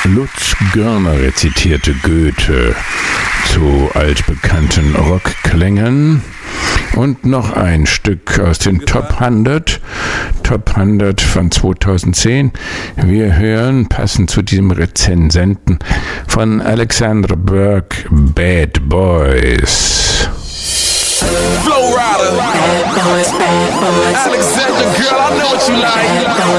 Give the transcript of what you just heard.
Lutz Görner rezitierte Goethe zu altbekannten Rockklängen. Und noch ein Stück aus den Top 100 von 2010. Wir hören, passend zu diesem Rezensenten, von Alexander Burke, Bad Boys. Flow Rider, Alexander, girl, I know what you like.